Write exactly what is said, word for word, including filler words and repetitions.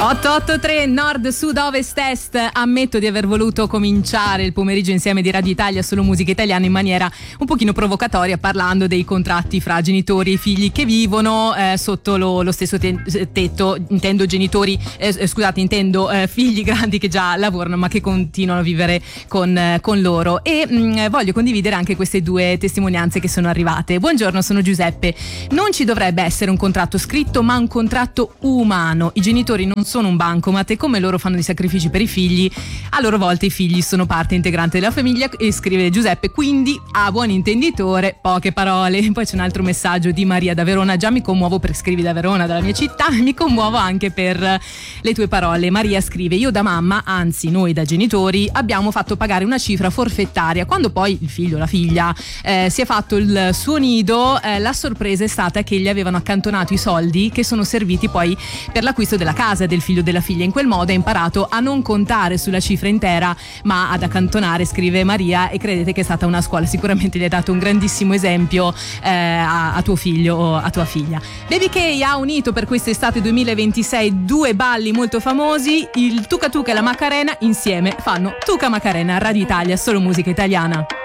otto otto tre Nord, Sud, Ovest, Est. Ammetto di aver voluto cominciare il pomeriggio insieme di Radio Italia solo musica italiana in maniera un pochino provocatoria, parlando dei contratti fra genitori e figli che vivono eh, sotto lo, lo stesso te- tetto. Intendo genitori, eh, scusate, intendo eh, figli grandi che già lavorano ma che continuano a vivere con, eh, con loro. E mh, voglio condividere anche queste due testimonianze che sono arrivate. Buongiorno, sono Giuseppe. Non ci dovrebbe essere un contratto scritto, ma un contratto umano. I genitori non sono un bancomat e come loro fanno i sacrifici per i figli, a loro volta i figli sono parte integrante della famiglia. E scrive Giuseppe, quindi a buon intenditore poche parole. Poi c'è un altro messaggio di Maria da Verona. Già mi commuovo per scrivi da Verona, dalla mia città, mi commuovo anche per le tue parole. Maria scrive, io da mamma, anzi noi da genitori, abbiamo fatto pagare una cifra forfettaria. Quando poi il figlio o la figlia eh, si è fatto il suo nido, eh, la sorpresa è stata che gli avevano accantonato i soldi che sono serviti poi per l'acquisto della casa del figlio o della figlia. In quel modo ha imparato a non contare sulla cifra intera ma ad accantonare, scrive Maria, e credete che è stata una scuola, sicuramente gli hai dato un grandissimo esempio eh, a, a tuo figlio o a tua figlia. Baby K ha unito per quest'estate duemilaventisei due balli molto famosi, il Tuca Tuca e la Macarena. Insieme fanno Tuca Macarena. Radio Italia, solo musica italiana.